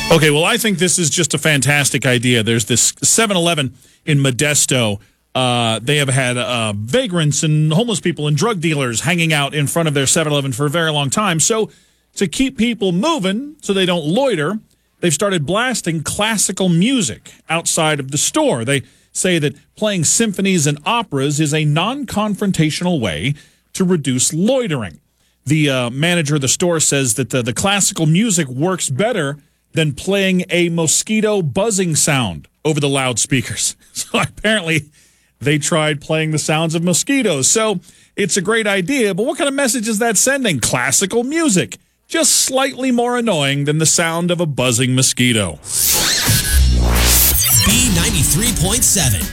Okay, well, I think this is just a fantastic idea. There's this 7-Eleven in Modesto. They have had vagrants and homeless people and drug dealers hanging out in front of their 7-Eleven for a very long time. So to keep people moving so they don't loiter, they've started blasting classical music outside of the store. They say that playing symphonies and operas is a non-confrontational way to reduce loitering. The manager of the store says that the classical music works better than playing a mosquito buzzing sound over the loudspeakers. So apparently they tried playing the sounds of mosquitoes. So it's a great idea, but what kind of message is that sending? Classical music, just slightly more annoying than the sound of a buzzing mosquito. B93.7.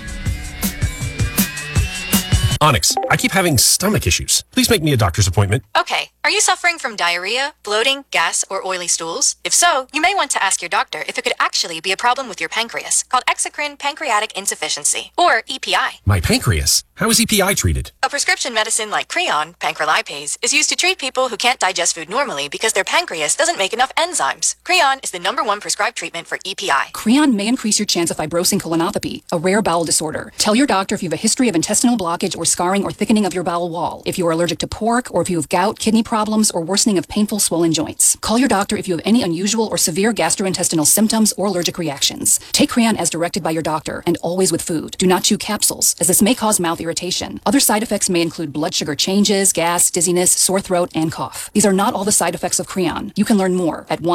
Onyx, I keep having stomach issues. Please make me a doctor's appointment. Okay. Are you suffering from diarrhea, bloating, gas, or oily stools? If so, you may want to ask your doctor if it could actually be a problem with your pancreas, called exocrine pancreatic insufficiency, or EPI. My pancreas? How is EPI treated? A prescription medicine like Creon, pancrelipase, is used to treat people who can't digest food normally because their pancreas doesn't make enough enzymes. Creon is the #1 prescribed treatment for EPI. Creon may increase your chance of fibrosing colonopathy, a rare bowel disorder. Tell your doctor if you have a history of intestinal blockage or scarring or thickening of your bowel wall, if you are allergic to pork, or if you have gout, kidney problems, or worsening of painful swollen joints. Call your doctor if you have any unusual or severe gastrointestinal symptoms or allergic reactions. Take Creon as directed by your doctor, and always with food. Do not chew capsules, as this may cause mouth irritation. Other side effects may include blood sugar changes, gas, dizziness, sore throat, and cough. These are not all the side effects of Creon. You can learn more at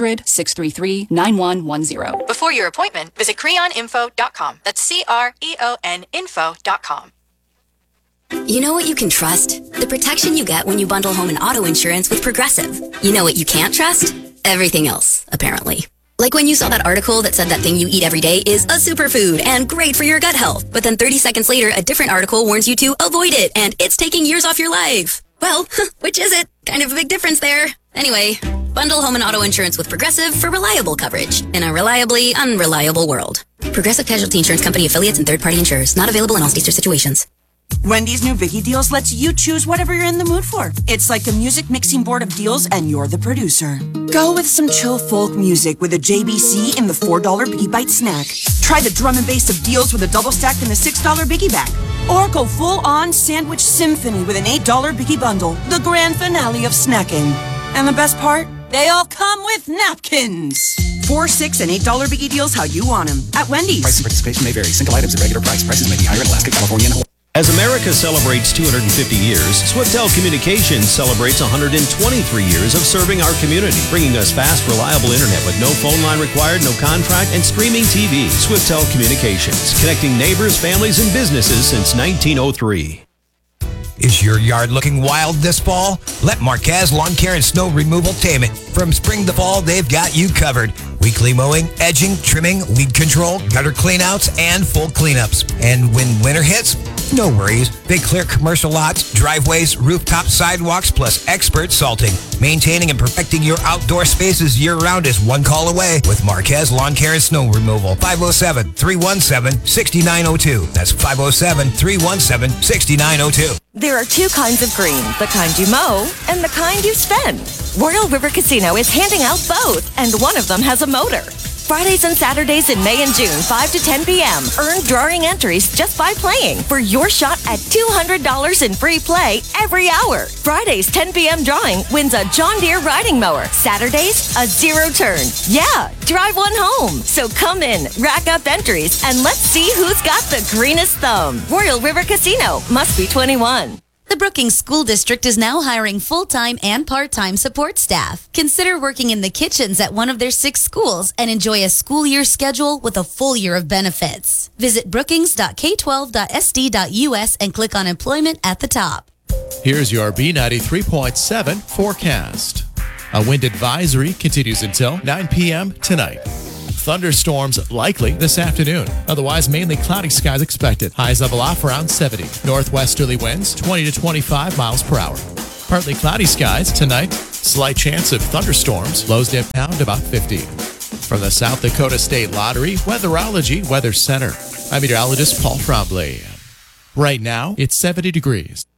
1-800-633-9110. Before your appointment, visit creoninfo.com. That's CREON info.com. You know what you can trust? The protection you get when you bundle home and auto insurance with Progressive. You know what you can't trust? Everything else, apparently. Like when you saw that article that said that thing you eat every day is a superfood and great for your gut health. But then 30 seconds later, a different article warns you to avoid it and it's taking years off your life. Well, which is it? Kind of a big difference there. Anyway, bundle home and auto insurance with Progressive for reliable coverage in a reliably unreliable world. Progressive Casualty Insurance Company affiliates and third-party insurers. Not available in all states or situations. Wendy's new Biggie Deals lets you choose whatever you're in the mood for. It's like a music mixing board of deals and you're the producer. Go with some chill folk music with a JBC in the $4 Biggie Bite snack. Try the drum and bass of deals with a double stack in the $6 Biggie Bag. Or go full-on sandwich symphony with an $8 Biggie Bundle, the grand finale of snacking. And the best part? They all come with napkins. $4, $6, and $8 Biggie Deals how you want them at Wendy's. Price and participation may vary. Single items at regular price. Prices may be higher in Alaska, California, and Hawaii. As America celebrates 250 years, Swiftel Communications celebrates 123 years of serving our community, bringing us fast, reliable internet with no phone line required, no contract, and streaming TV. Swiftel Communications, connecting neighbors, families, and businesses since 1903. Is your yard looking wild this fall? Let Marquez Lawn Care and Snow Removal tame it. From spring to fall, they've got you covered. Weekly mowing, edging, trimming, weed control, gutter cleanouts, and full cleanups. And when winter hits, no worries. They clear commercial lots, driveways, rooftop sidewalks, plus expert salting. Maintaining and perfecting your outdoor spaces year-round is one call away with Marquez Lawn Care and Snow Removal. 507-317-6902. That's 507-317-6902. There are two kinds of green, the kind you mow and the kind you spend. Royal River Casino is handing out both, and one of them has a motor. Fridays and Saturdays in May and June, 5 to 10 p.m. Earn drawing entries just by playing for your shot at $200 in free play every hour. Fridays, 10 p.m. drawing wins a John Deere riding mower. Saturdays, a zero turn. Yeah, drive one home. So come in, rack up entries, and let's see who's got the greenest thumb. Royal River Casino. Must be 21. The Brookings School District is now hiring full-time and part-time support staff. Consider working in the kitchens at one of their 6 schools and enjoy a school year schedule with a full year of benefits. Visit brookings.k12.sd.us and click on employment at the top. Here's your B93.7 forecast. A wind advisory continues until 9 p.m. tonight. Thunderstorms likely this afternoon. Otherwise, mainly cloudy skies expected. Highs level off around 70. Northwesterly winds 20 to 25 miles per hour. Partly cloudy skies tonight. Slight chance of thunderstorms. Lows dip down to about 50. From the South Dakota State Lottery Weatherology Weather Center, I'm meteorologist Paul Trombley. Right now, it's 70 degrees.